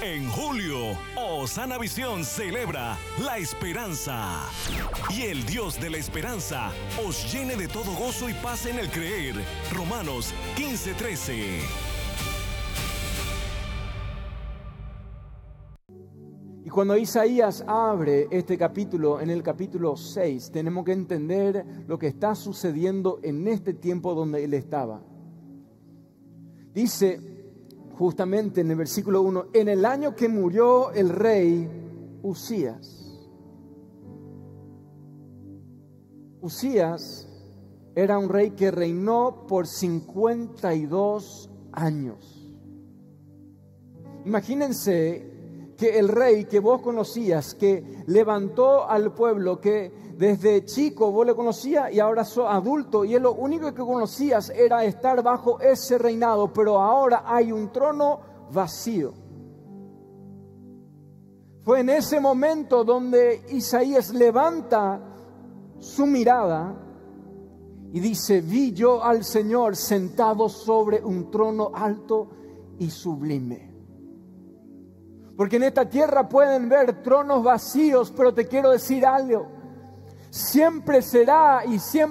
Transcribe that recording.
En julio, Osana Visión celebra la esperanza. Y el Dios de la esperanza os llene de todo gozo y paz en el creer. Romanos 15:13. Y cuando Isaías abre este capítulo, en el capítulo 6, tenemos que entender lo que está sucediendo en este tiempo donde él estaba. Dice justamente en el versículo 1, en el año que murió el rey Usías. Usías era un rey que reinó por 52 años. Imagínense que el rey que vos conocías, que levantó al pueblo, que desde chico vos le conocías y ahora sos adulto y él lo único que conocías era estar bajo ese reinado, pero ahora hay un trono vacío. Fue en ese momento donde Isaías levanta su mirada y dice: vi yo al Señor sentado sobre un trono alto y sublime. Porque en esta tierra pueden ver tronos vacíos, pero te quiero decir algo. Siempre será y siempre